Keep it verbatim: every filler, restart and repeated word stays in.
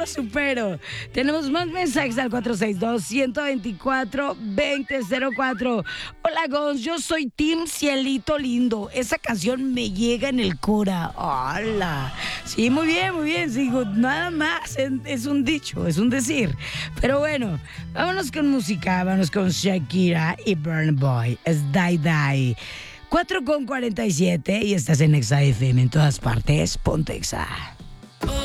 lo supero. Tenemos más mensajes al cuatro seis dos, uno dos cuatro, dos cero cero cuatro. Hola, Gonz, yo soy Team Cielito Lindo. Esa canción me llega en el cora. Hola. Sí, muy bien, muy bien. Sigo, nada más. Es un dicho, es un decir. Pero bueno, vámonos con música. Vámonos con Shakira y Burna Boy. Es Die Die. cuatro con cuarenta y siete y estás en Exa F M en todas partes. Ponte Exa.